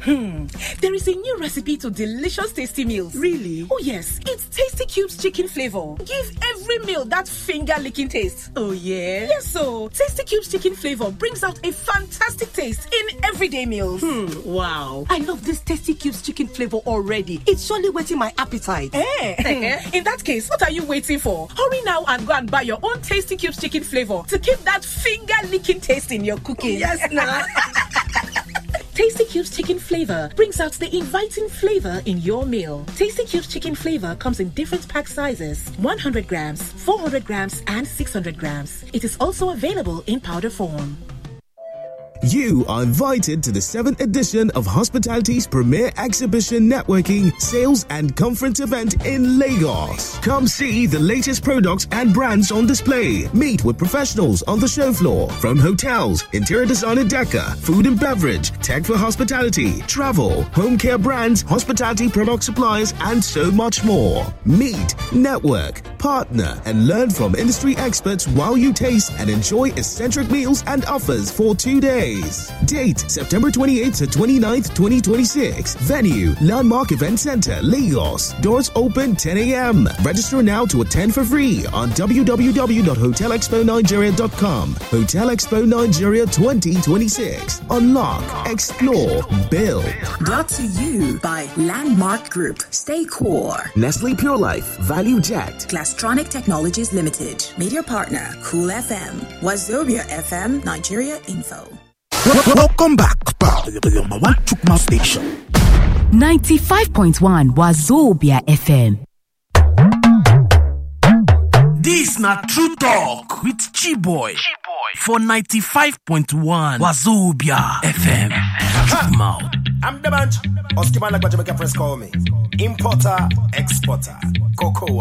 There is a new recipe to delicious tasty meals. Really? Oh yes, it's Tasty Cubes chicken flavor. Give every meal that finger-licking taste. Oh yeah? Yes, so Tasty Cubes chicken flavor brings out a fantastic taste in everyday meals. Wow. I love this Tasty Cubes chicken flavor already. It's surely whetting my appetite. In that case, what are you waiting for? Hurry now and go and buy your own Tasty Cubes chicken flavor to keep that finger-licking taste in your cooking. Yes, nah. Tasty Cubes chicken flavor brings out the inviting flavor in your meal. Tasty Cubes chicken flavor comes in different pack sizes: 100 grams, 400 grams, and 600 grams. It is also available in powder form. You are invited to the 7th edition of Hospitality's premier exhibition, networking, sales and conference event in Lagos. Come see the latest products and brands on display. Meet with professionals on the show floor from hotels, interior design and decor, food and beverage, tech for hospitality, travel, home care brands, hospitality product suppliers, and so much more. Meet, network, partner, and learn from industry experts while you taste and enjoy eccentric meals and offers for 2 days. Date September 28th to 29th, 2026. Venue Landmark Event Center, Lagos. Doors open 10 a.m. Register now to attend for free on www.hotelexponigeria.com. Hotel Expo Nigeria 2026. Unlock, explore, build. Brought to you by Landmark Group. Stay core. Nestle Pure Life, Value Jet. Glastronic Technologies Limited. Media partner Cool FM. Wazobia FM Nigeria Info. Welcome back to the number one Chukma station. 95.1 Wazobia FM. This na True Talk with Chiboy for 95.1 Wazobia FM. I'm the man. Oskiman like what Jamaica press call me. Importer, exporter, cocoa.